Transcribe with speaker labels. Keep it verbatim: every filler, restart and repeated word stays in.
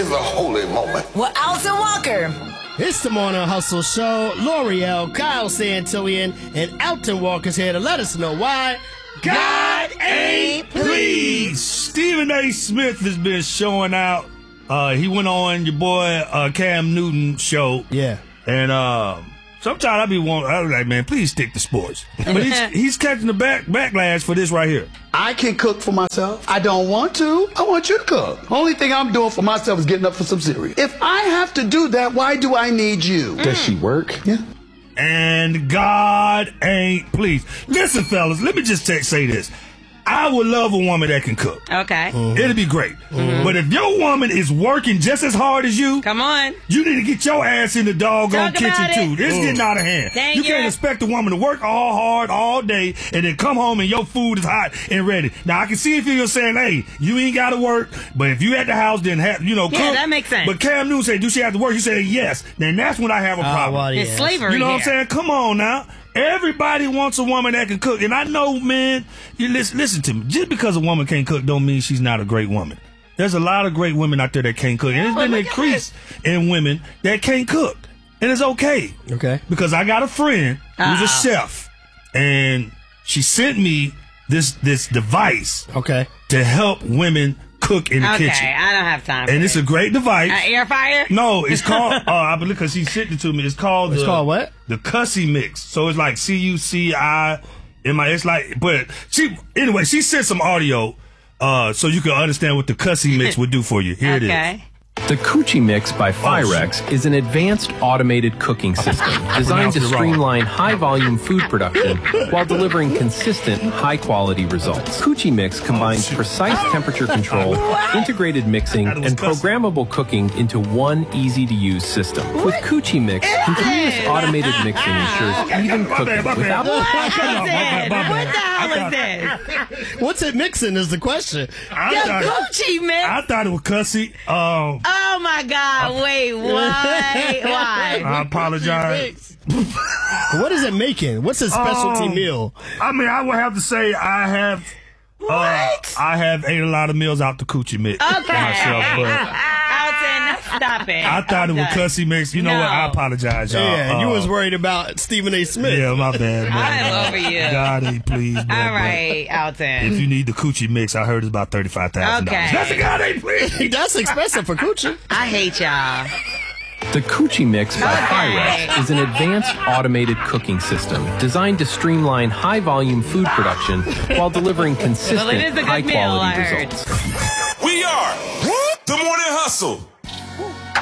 Speaker 1: is a holy moment.
Speaker 2: Well, Alton Walker.
Speaker 3: It's the Morning Hustle Show. L'Oreal, Kyle Santillian, and Alton Walker's here to let us know why God ain't pleased.
Speaker 4: Stephen A. Smith has been showing out. Uh, he went on your boy uh, Cam Newton show.
Speaker 3: Yeah.
Speaker 4: And uh, sometimes I be wanting, I was like, man, please stick to sports. But he's, he's catching the back backlash for this right here.
Speaker 5: I can cook for myself. I don't want to. I want you to cook. Only thing I'm doing for myself is getting up for some cereal. If I have to do that, why do I need you?
Speaker 6: Does she work?
Speaker 5: Yeah.
Speaker 4: And God ain't pleased. Listen, fellas, let me just t- say this. I would love a woman that can cook.
Speaker 7: Okay.
Speaker 4: Mm-hmm. It'd be great. Mm-hmm. But if your woman is working just as hard as you,
Speaker 7: come on,
Speaker 4: you need to get your ass in the doggone
Speaker 7: Talk
Speaker 4: kitchen too. This
Speaker 7: mm.
Speaker 4: getting out of hand.
Speaker 7: Dang
Speaker 4: you
Speaker 7: yeah.
Speaker 4: can't expect a woman to work all hard all day and then come home and your food is hot and ready. Now I can see if you're saying, "Hey, you ain't got to work," but if you at the house, then have you know,
Speaker 7: yeah,
Speaker 4: cook.
Speaker 7: that makes sense.
Speaker 4: But Cam Newton said, "Do she have to work?" You say, "Yes." Then that's when I have a problem.
Speaker 3: Oh, well,
Speaker 7: it's
Speaker 3: yeah.
Speaker 7: slavery.
Speaker 4: You know
Speaker 7: here.
Speaker 4: what I'm saying? Come on now. Everybody wants a woman that can cook. And I know, man, you listen, listen to me. Just because a woman can't cook don't mean she's not a great woman. There's a lot of great women out there that can't cook. And it's been an increase in women that can't cook. And it's okay.
Speaker 3: Okay.
Speaker 4: Because I got a friend who's
Speaker 7: Uh-oh.
Speaker 4: a chef. And she sent me this this device
Speaker 3: Okay.
Speaker 4: to help women cook in the
Speaker 7: okay,
Speaker 4: kitchen.
Speaker 7: I don't have time. For
Speaker 4: And it's
Speaker 7: this.
Speaker 4: a great device.
Speaker 7: An air fryer?
Speaker 4: No, it's called, uh, I believe, because she sent it to me. It's called
Speaker 3: It's
Speaker 4: the,
Speaker 3: called what?
Speaker 4: The Cussy Mix. So it's like C U C I M I. It's like, but she, anyway, she sent some audio uh, so you can understand what the Cussy Mix would do for you. Here it is.
Speaker 7: Okay.
Speaker 6: The Coochie Mix by Firex is an advanced automated cooking system designed to streamline high-volume food production while delivering consistent, high-quality results. Coochie Mix combines precise temperature control, integrated mixing, and programmable cooking into one easy-to-use system. With Coochie Mix, continuous automated mixing ensures even cooking without...
Speaker 7: What the hell is this?
Speaker 3: What's it mixing is the question.
Speaker 4: I
Speaker 7: The
Speaker 4: thought,
Speaker 7: Gucci mix?
Speaker 4: I thought it was Cussy. Um,
Speaker 7: Oh my God! Wait, why? Why?
Speaker 4: I apologize.
Speaker 3: What is it making? What's a specialty
Speaker 4: Um,
Speaker 3: meal?
Speaker 4: I mean, I would have to say I have. Uh,
Speaker 7: What?
Speaker 4: I have ate a lot of meals out the Coochie Mix
Speaker 7: Okay.
Speaker 4: myself, but
Speaker 7: Alton, stop it.
Speaker 4: I thought it was Cussy Mix. You know
Speaker 7: No.
Speaker 4: what? I apologize, y'all.
Speaker 3: Yeah, you
Speaker 4: Uh,
Speaker 3: was worried about Stephen A. Smith.
Speaker 4: Yeah, my bad, man.
Speaker 7: I'm over you.
Speaker 4: God ain't pleased, man.
Speaker 7: All right,
Speaker 4: If
Speaker 7: Alton.
Speaker 4: you need the Coochie Mix, I heard it's about thirty-five thousand dollars.
Speaker 7: Okay.
Speaker 4: That's the God ain't pleased.
Speaker 3: That's expensive for coochie.
Speaker 7: I hate y'all.
Speaker 6: The Coochie Mix by
Speaker 7: Okay.
Speaker 6: Firex is an advanced automated cooking system designed to streamline high-volume food production while delivering consistent,
Speaker 7: Well, it is a good meal, I
Speaker 6: high-quality
Speaker 7: heard.
Speaker 6: results.
Speaker 8: We are the Morning Hustle.